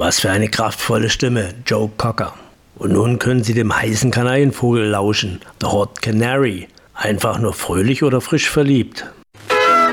Was für eine kraftvolle Stimme, Joe Cocker. Und nun können Sie dem heißen Kanarienvogel lauschen, The Hot Canary. Einfach nur fröhlich oder frisch verliebt.